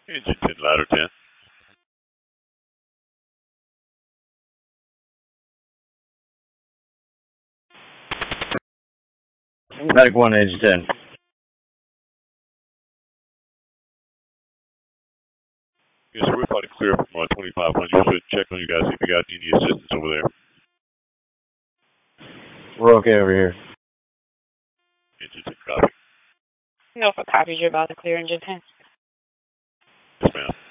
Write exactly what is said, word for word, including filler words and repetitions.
Engine ten, ladder ten. Medic one, engine ten. Yes, sir, we're probably clear from uh, twenty-five hundred. You should check on you guys, see if you got any assistance over there. We're okay over here. Engine ten, copy. No, for copies, you're about to clear engine ten. Yes, ma'am.